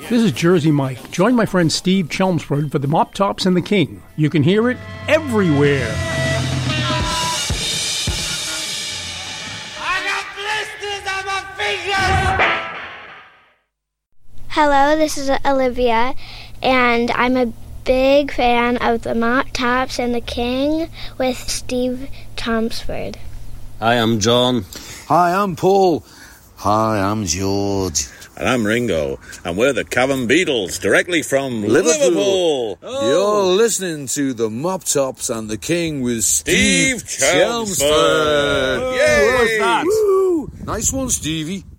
This is Jersey Mike. Join my friend Steve Chelmsford for the Mop Tops and the King. You can hear it everywhere. I got blisters on my fingers! Hello, this is Olivia, and I'm a big fan of the Mop Tops and the King with Steve Chelmsford. Hi, I'm John. Hi, I'm Paul. Hi, I'm George. And I'm Ringo, and we're the Cavern Beatles, directly from Liverpool. Oh. You're listening to the Mop Tops and the King with Steve Chelmsford. Yay! What's that? Woo! Nice one, Stevie.